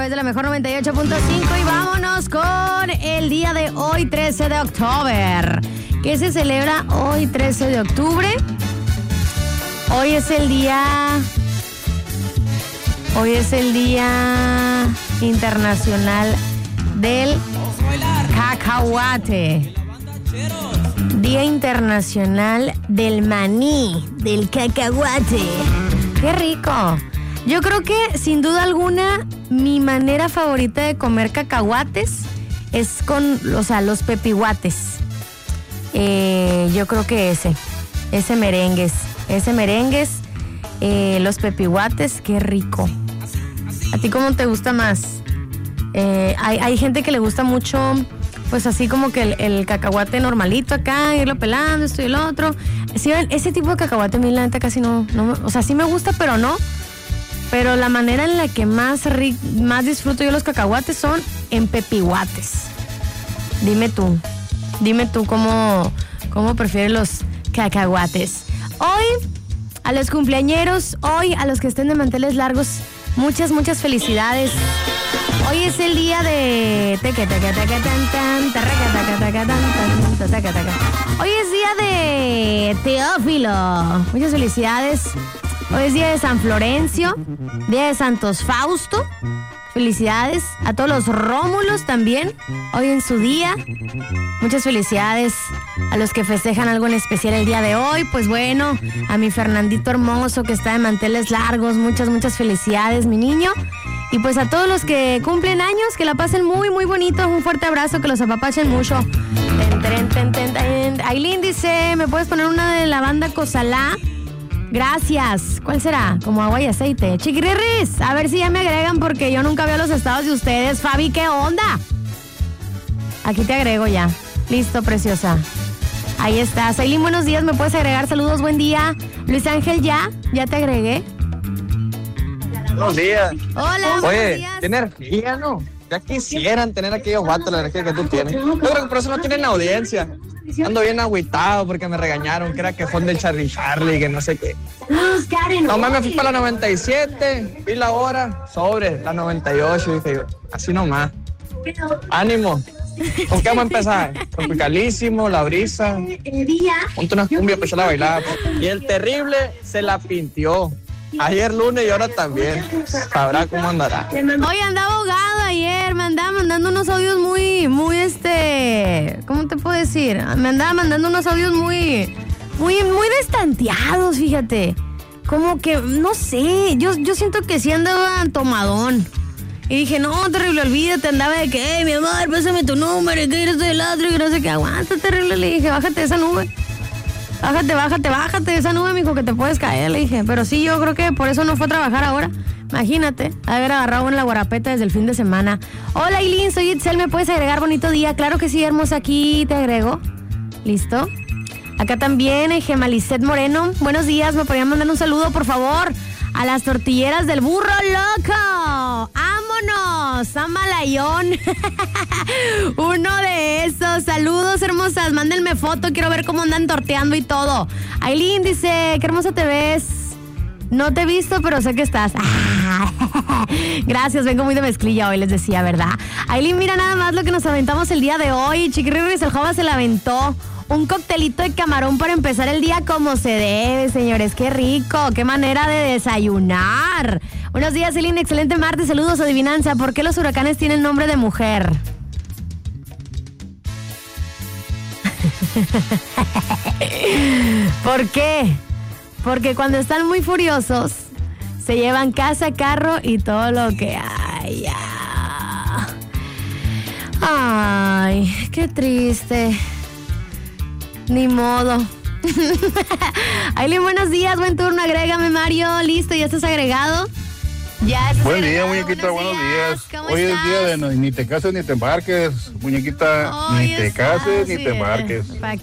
través de la mejor 98.5 y vámonos con el día de hoy, 13 de octubre. ¿Qué se celebra hoy, 13 de octubre? Hoy es el día internacional del cacahuate. Día internacional del maní, del cacahuate. ¡Qué rico! Yo creo que, sin duda alguna, mi manera favorita de comer cacahuates es con, los pepihuates. Yo creo que ese merengues, los pepihuates, qué rico. ¿A ti cómo te gusta más? Hay gente que le gusta mucho, pues así como que el cacahuate normalito acá, irlo pelando, esto y el otro. Sí, ese tipo de cacahuate a mí la neta casi no, o sea, sí me gusta, pero no. Pero la manera en la que más disfruto yo los cacahuates son en pepihuates. Dime tú cómo prefieres los cacahuates. Hoy, a los cumpleañeros, hoy a los que estén de manteles largos, muchas felicidades. Hoy es el día de... Hoy es día de Teófilo. Muchas felicidades. Hoy es día de San Florencio, día de Santos Fausto. Felicidades a todos los Rómulos también, hoy en su día. Muchas felicidades a los que festejan algo en especial el día de hoy. Pues bueno, a mi Fernandito hermoso que está de manteles largos, muchas felicidades, mi niño. Y pues a todos los que cumplen años, que la pasen muy bonito. Un fuerte abrazo, que los apapachen mucho. Aileen dice, ¿me puedes poner una de la banda Cosalá? Gracias. ¿Cuál será? Como agua y aceite. Chiquirris, a ver si ya me agregan porque yo nunca veo los estados de ustedes. Fabi, ¿qué onda? Aquí te agrego ya. Listo, preciosa. Ahí estás. Aileen, buenos días. ¿Me puedes agregar? Saludos, buen día. Luis Ángel, ¿ya te agregué? Buenos días. Hola, Oye, buenos días. tiene energía, ¿no? Ya quisieran tener aquellos vatos la energía que tú tienes. Yo creo que por eso no tienen audiencia. Ando bien agüitado porque me regañaron que era quejón del Charlie, que no sé qué. Nomás me fui para la 97, vi la hora, sobre la 98, dije yo, así nomás. Ánimo. ¿Con qué vamos a empezar? Tropicalísimo, La Brisa. Ponte unas cumbias para echar a bailar. Y el terrible se la pintió. Ayer lunes y ahora también. Sabrá cómo andará. Hoy andaba ahogado ayer, me andaba mandando unos audios muy, ¿cómo te puedo decir? Me andaba mandando unos audios muy destanteados, fíjate. Como que, no sé, yo siento que sí andaba tomadón. Y dije, no, terrible, olvídate, andaba de que, mi amor, pásame tu número, y que eres del otro, y no sé qué, aguanta, terrible. Le dije, bájate de esa nube. Bájate de esa nube, mijo, que te puedes caer, le dije. Pero sí, yo creo que por eso no fue a trabajar ahora. Imagínate, haber agarrado en la guarapeta desde el fin de semana. Hola, Aileen, soy Itzel, ¿me puedes agregar? Bonito día. Claro que sí, hermosa, aquí te agrego. ¿Listo? Acá también, Gemalicet Moreno. Buenos días, ¿me podrían mandar un saludo, por favor? A las tortilleras del Burro Loco. ¡Vámonos! ¡A Malayón! Uno de esos. Saludos, hermosas. Mándenme foto. Quiero ver cómo andan torteando y todo. Aileen dice, qué hermosa te ves. No te he visto, pero sé que estás. Gracias, vengo muy de mezclilla hoy, les decía, ¿verdad? Aileen, mira nada más lo que nos aventamos el día de hoy. Chiquirris, el Jova se la aventó. Un coctelito de camarón para empezar el día como se debe, señores. ¡Qué rico! ¡Qué manera de desayunar! Buenos días, Aileen. Excelente martes. Saludos, adivinanza. ¿Por qué los huracanes tienen nombre de mujer? ¿Por qué? Porque cuando están muy furiosos, se llevan casa, carro y todo lo que hay. Ay, qué triste. Ni modo. Aileen, buenos días, buen turno, agrégame, Mario. Listo, ¿ya estás agregado? Ya estás Buen agregado. día, muñequita, buenos días. ¿Cómo Hoy estás? es día de ni te cases ni te embarques, muñequita, Hoy ni te es cases ni fácil. te embarques. Pa'